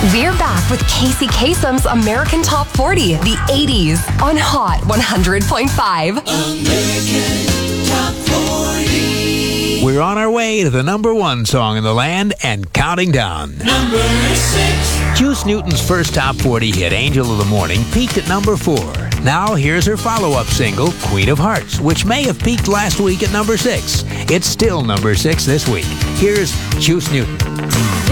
We're back with Casey Kasem's American Top 40, the 80s, on Hot 100.5. American Top 40. We're on our way to the number one song in the land and counting down. Number 6. Juice Newton's first top 40 hit, Angel of the Morning, peaked at number 4. Now here's her follow-up single, Queen of Hearts, which may have peaked last week at number 6. It's still number 6 this week. Here's Juice Newton.